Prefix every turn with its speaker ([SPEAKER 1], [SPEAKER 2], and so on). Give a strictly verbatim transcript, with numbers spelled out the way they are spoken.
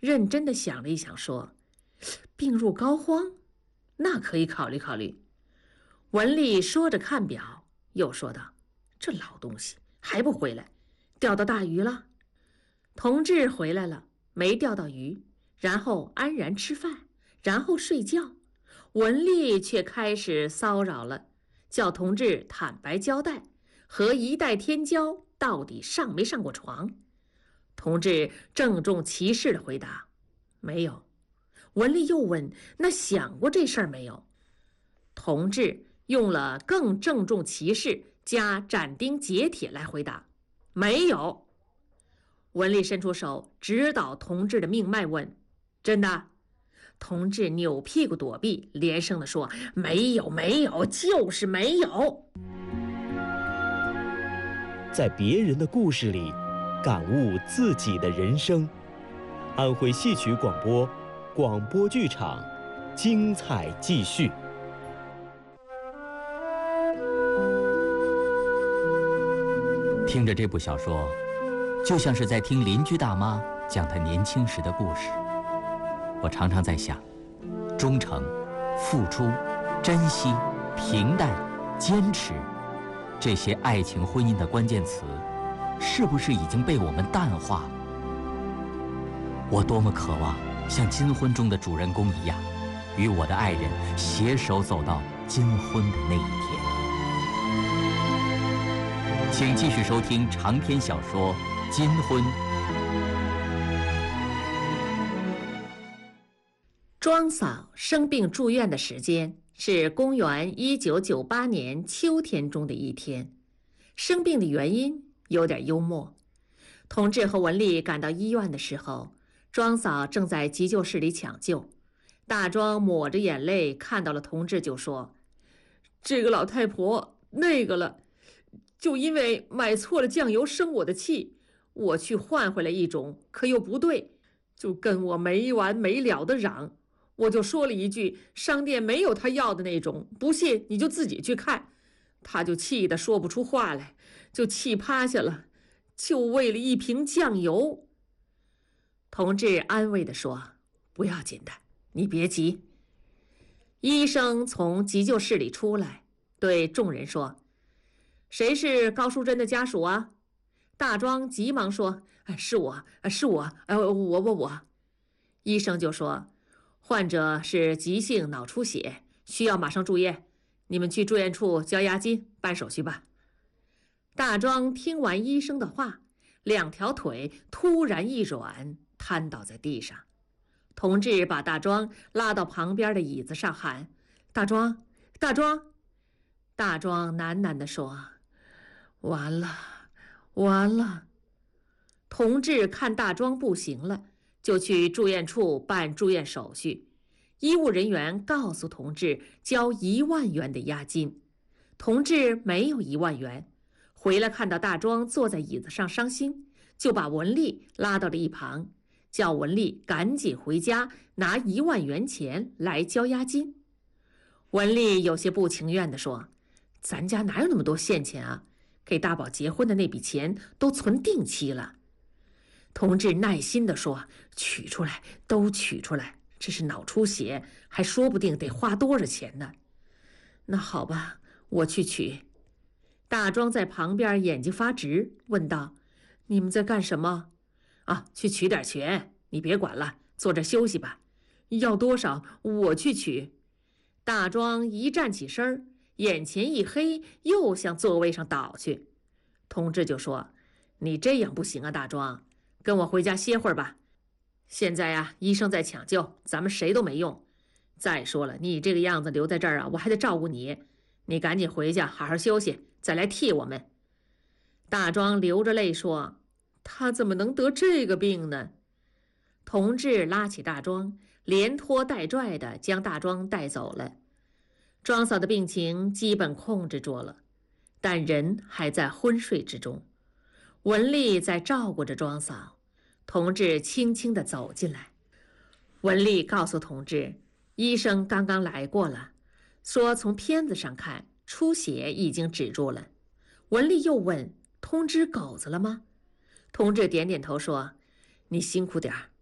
[SPEAKER 1] 认真地想了一想，说：“病入膏肓，那可以考虑考虑。”文丽说着看表，又说道：“这老东西还不回来，钓到大鱼了。”同志回来了，没钓到鱼，然后安然吃饭，然后睡觉。文丽却开始骚扰了，叫同志坦白交代，和一代天骄到底上没上过床。同志郑重其事地回答：“没有。”文丽又问：“那想过这事儿没有？”同志用了更郑重其事加斩钉截铁来回答：“没有。”文丽伸出手指导同志的命脉问：“真的？”同志扭屁股躲避，连声地说：“没有，没有，就是没有。”
[SPEAKER 2] 在别人的故事里感悟自己的人生。安徽戏曲广播，广播剧场，精彩继续。
[SPEAKER 3] 听着这部小说，就像是在听邻居大妈讲她年轻时的故事。我常常在想，忠诚、付出、珍惜、平淡、坚持，这些爱情婚姻的关键词，是不是已经被我们淡化？我多么渴望像金婚中的主人公一样，与我的爱人携手走到金婚的那一天。请继续收听长篇小说《金婚》。
[SPEAKER 1] 庄嫂生病住院的时间是公元一九九八年秋天中的一天。生病的原因有点幽默。同志和文丽赶到医院的时候，庄嫂正在急救室里抢救。大庄抹着眼泪看到了同志，就说：“这个老太婆那个了，就因为买错了酱油生我的气，我去换回来一种，可又不对，就跟我没完没了的嚷。我就说了一句，商店没有他要的那种，不信你就自己去看。他就气得说不出话来，就气趴下了，就为了一瓶酱油。”同志安慰地说：“不要紧的，你别急。”医生从急救室里出来，对众人说：“谁是高淑珍的家属啊？”大庄急忙说：“是我，是我，呃，我我我。”医生就说：“患者是急性脑出血，需要马上住院，你们去住院处交押金办手续吧。”大庄听完医生的话，两条腿突然一软，瘫倒在地上。同志把大庄拉到旁边的椅子上，喊：“大庄，大庄！”大庄喃喃地说：“完了，完了。”同志看大庄不行了，就去住院处办住院手续。医务人员告诉同志交一万元的押金。同志没有一万元，回来看到大庄坐在椅子上伤心，就把文丽拉到了一旁，叫文丽赶紧回家拿一万元钱来交押金。文丽有些不情愿地说：“咱家哪有那么多现钱啊？给大宝结婚的那笔钱都存定期了。”同志耐心地说：“取出来，都取出来，这是脑出血，还说不定得花多少钱呢。”“那好吧，我去取。”大庄在旁边眼睛发直，问道：“你们在干什么？”“啊，去取点钱，你别管了，坐这休息吧。”“要多少？我去取。”大庄一站起身，眼前一黑，又向座位上倒去。同志就说：“你这样不行啊，大庄，跟我回家歇会儿吧。现在呀，医生在抢救，咱们谁都没用。再说了，你这个样子留在这儿啊，我还得照顾你。你赶紧回去好好休息，再来替我们。”大庄流着泪说：“他怎么能得这个病呢？”同志拉起大庄，连拖带拽的将大庄带走了。庄嫂的病情基本控制住了，但人还在昏睡之中。文丽在照顾着庄嫂。同志轻轻地走进来，文丽告诉同志，医生刚刚来过了，说从片子上看出血已经止住了。文丽又问：“通知狗子了吗？”同志点点头说：“你辛苦点儿，